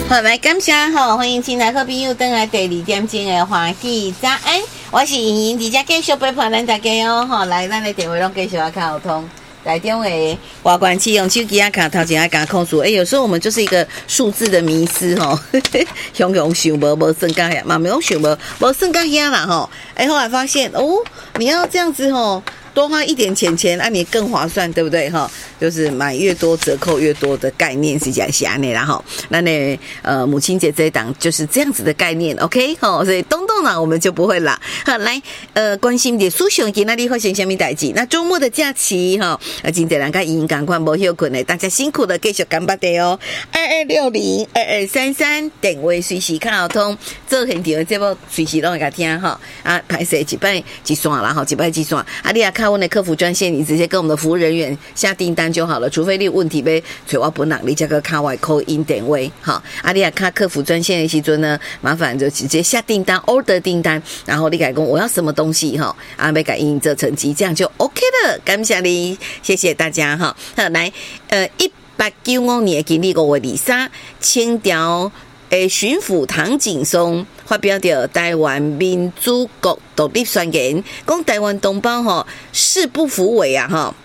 好，来感谢哈，欢迎进来好朋友登来第2点钟的欢喜早安，我是莹莹，直接继续陪伴咱大家哦。好，来，咱的电话拢继续要卡通。台中的外观器用手机啊，卡头前还加控数，有时候我们就是一个数字的迷思吼，熊熊想无算到遐，嘛没有想无算到遐啦吼。后来发现哦，你要这样子吼。多花一点钱，你更划算，对不对哈？就是买越多折扣越多的概念是这样想的啦哈。那呢母亲节这一档就是这样子的概念 ，OK 哈，所以动动脑我们就不会啦。好，来关心点苏熊今天你发生什么代志？那周末的假期哈，今天人家已经赶快没休困的，大家辛苦了，继续干巴的哦。22602233电话随时看好通，做很久这部随时拢会甲听哈。啊，拍摄一摆一线啦哈，一摆一线啊，你也看。我的客服专线，你直接跟我们的服务人员下订单就好了，除非你有问题要找我本人，你这个卡外call in 点位，好，你也看客服专线的时阵呢，麻烦就直接下订单 ，order 订单，然后你改讲我要什么东西哈，要改印这成绩，这样就 OK 了，感谢你，谢谢大家哈。好，来，1895年今年5月23，清朝巡抚唐景崧发表着台湾民主国独立宣言，讲台湾同胞吼誓不服伪啊哈，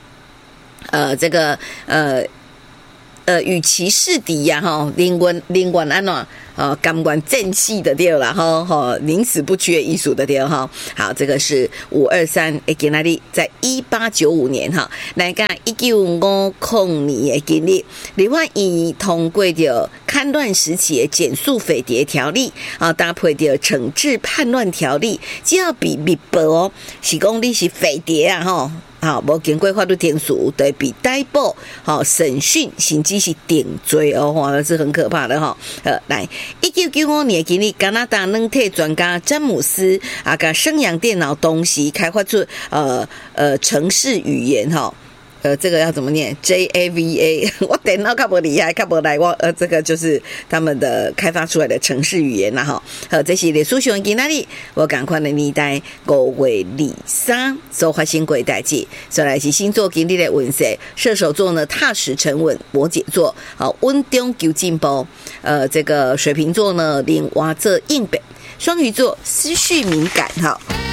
与其示敌呀哈，宁愿安怎甘愿战死的对啦哈，宁死不屈的艺术的对哈。好，这个是523的今日，在1895年哈，来个1950年的今日，立法院通过着戡乱时期的减速匪谍条例啊，搭配着惩治叛乱条例，只要比密报哦，是讲你是匪谍啊哈。好，无经过法律定数，对比逮捕、好审讯，甚至是定罪哦，哇，是很可怕的哈。来，1995年今日，加拿大软体专家詹姆斯啊，甲生阳电脑东西开发出程式语言哈。这个要怎么念 ？JAVA， 我电脑较不厉害，较不来我这个就是他们的开发出来的程式语言啦哈。这是历史上今仔日我赶快的年代5月23所发生过的代志。再来是星座今日的运势，射手座呢踏实沉稳，摩羯座好稳中求进步。这个水瓶座呢另外做应变，双鱼座思绪敏感哈。